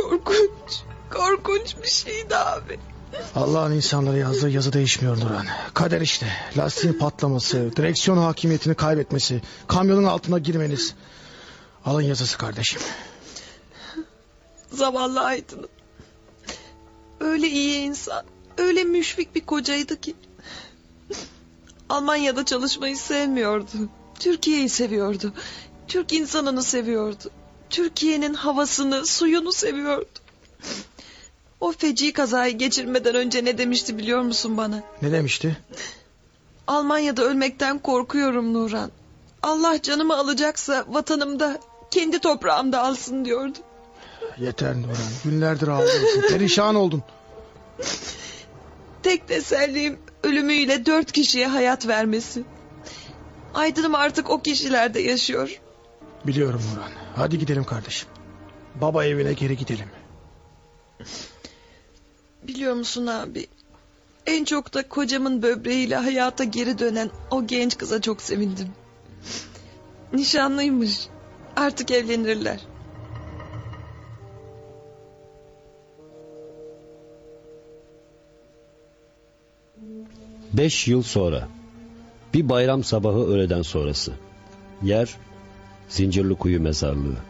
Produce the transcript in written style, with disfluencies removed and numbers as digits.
korkunç. Korkunç bir şeydi abi. Allah'ın insanlara yazdığı yazı değişmiyor Nurhan. Kader işte. Lastiğin patlaması, direksiyon hakimiyetini kaybetmesi, kamyonun altına girmeniz. Alın yazısı kardeşim. Zavallı Aydın'ım. Öyle iyi insan, öyle müşfik bir kocaydı ki. Almanya'da çalışmayı sevmiyordu. Türkiye'yi seviyordu. Türk insanını seviyordu. Türkiye'nin havasını, suyunu seviyordu. O feci kazayı geçirmeden önce ne demişti biliyor musun bana? Ne demişti? Almanya'da ölmekten korkuyorum Nurhan. Allah canımı alacaksa vatanımda, kendi toprağımda alsın diyordu. Yeter Nurhan. Günlerdir ağlıyorsun. Perişan oldun. Tek tesellim ölümüyle 4 kişiye hayat vermesi. Aydın'ım artık o kişilerde yaşıyor. Biliyorum Nurhan. Hadi gidelim kardeşim. Baba evine geri gidelim. Biliyor musun abi? En çok da kocamın böbreğiyle hayata geri dönen o genç kıza çok sevindim. Nişanlıymış. Artık evlenirler. Beş yıl sonra. Bir bayram sabahı öğleden sonrası. Yer Zincirlikuyu mezarlığı.